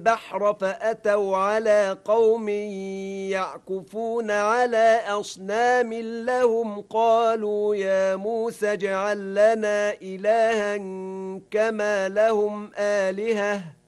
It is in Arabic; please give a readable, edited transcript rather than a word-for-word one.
البحر فأتوا على قوم يعكفون على أصنام لهم قالوا يا موسى اجعل لنا إلها كما لهم آلهة